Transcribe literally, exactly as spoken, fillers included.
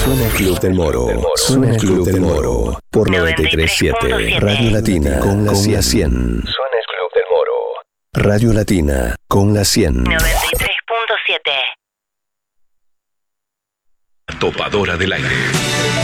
Suena el Club del Moro. Suena el Club del Moro. Por noventa y tres punto siete. Radio Latina con la cien. Suena el Club del Moro. Radio Latina con la cien. noventa y tres punto siete. Topadora del aire.